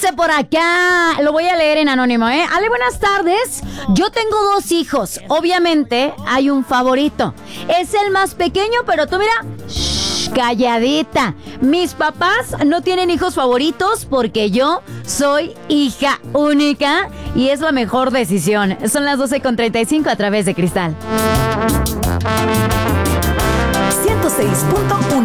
Dice por acá, lo voy a leer en anónimo, ¿eh? Ale, buenas tardes. Yo tengo 2 hijos. Obviamente hay un favorito. Es el más pequeño, pero tú mira, calladita. Mis papás no tienen hijos favoritos porque yo soy hija única y es la mejor decisión. Son las 12:35 a través de Cristal. 106.1